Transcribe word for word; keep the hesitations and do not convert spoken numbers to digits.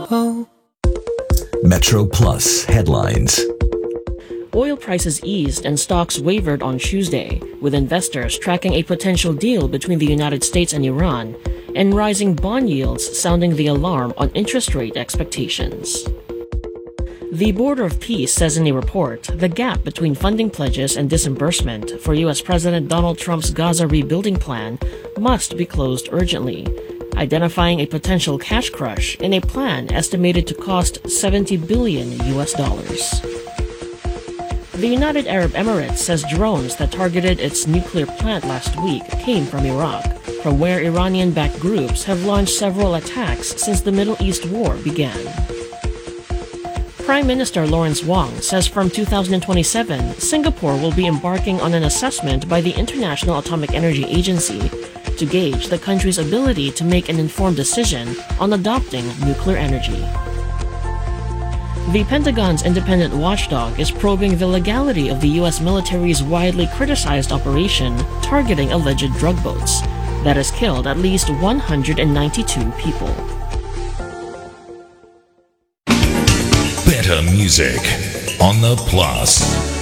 Metro Plus headlines. Oil prices eased and stocks wavered on Tuesday, with investors tracking a potential deal between the United States and Iran, and rising bond yields sounding the alarm on interest rate expectations. The Board of Peace says in a report the gap between funding pledges and disbursement for U S President Donald Trump's Gaza rebuilding plan must be closed urgently, identifying a potential cash crush in a plan estimated to cost seventy billion U S dollars. The United Arab Emirates says drones that targeted its nuclear plant last week came from Iraq, from where Iranian-backed groups have launched several attacks since the Middle East war began. Prime Minister Lawrence Wong says from two thousand twenty-seven, Singapore will be embarking on an assessment by the International Atomic Energy Agency to gauge the country's ability to make an informed decision on adopting nuclear energy. The Pentagon's independent watchdog is probing the legality of the U S military's widely criticized operation targeting alleged drug boats that has killed at least one hundred ninety-two people. Better music on the Plus.